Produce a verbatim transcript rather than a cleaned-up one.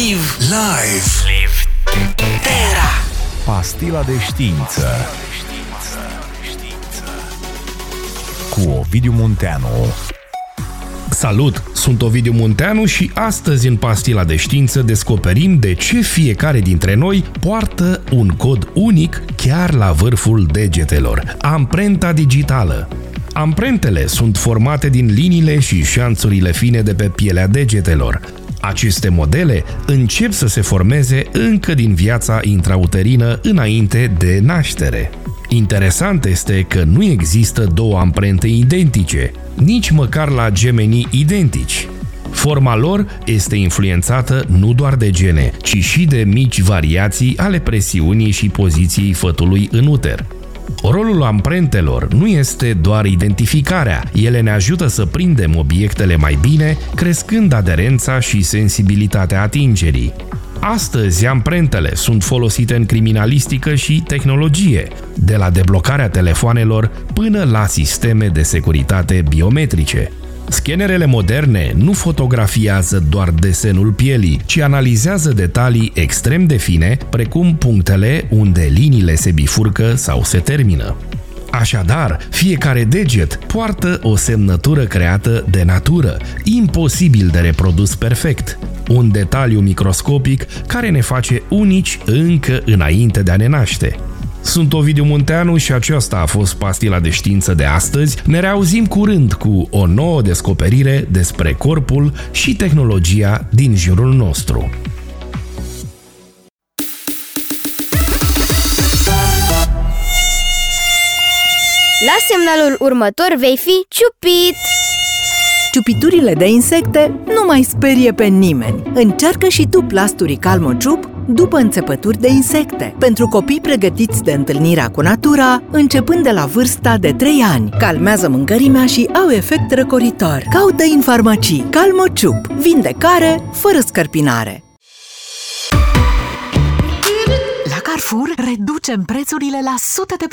Live Live Terra. Pastila de știință cu Ovidiu Munteanu. Salut! Sunt Ovidiu Munteanu și astăzi în Pastila de știință descoperim de ce fiecare dintre noi poartă un cod unic chiar la vârful degetelor, amprenta digitală. Amprentele sunt formate din liniile și șanțurile fine de pe pielea degetelor. Aceste modele încep să se formeze încă din viața intrauterină înainte de naștere. Interesant este că nu există două amprente identice, nici măcar la gemenii identici. Forma lor este influențată nu doar de gene, ci și de mici variații ale presiunii și poziției fătului în uter. Rolul amprentelor nu este doar identificarea, ele ne ajută să prindem obiectele mai bine, crescând aderența și sensibilitatea atingerii. Astăzi, amprentele sunt folosite în criminalistică și tehnologie, de la deblocarea telefoanelor până la sisteme de securitate biometrice. Scanerele moderne nu fotografiază doar desenul pielii, ci analizează detalii extrem de fine, precum punctele unde liniile se bifurcă sau se termină. Așadar, fiecare deget poartă o semnătură creată de natură, imposibil de reprodus perfect. Un detaliu microscopic care ne face unici încă înainte de a ne naște. Sunt Ovidiu Munteanu și aceasta a fost Pastila de știință de astăzi. Ne reauzim curând cu o nouă descoperire despre corpul și tehnologia din jurul nostru. La semnalul următor vei fi ciupit! Ciupiturile de insecte nu mai sperie pe nimeni. Încearcă și tu plasturii Calmociup după înțepături de insecte. Pentru copii pregătiți de întâlnirea cu natura, începând de la vârsta de trei ani. Calmează mâncărimea și au efect răcoritor. Caută în farmacii Calmociup. Vindecare fără scărpinare. La Carrefour reducem prețurile la sute de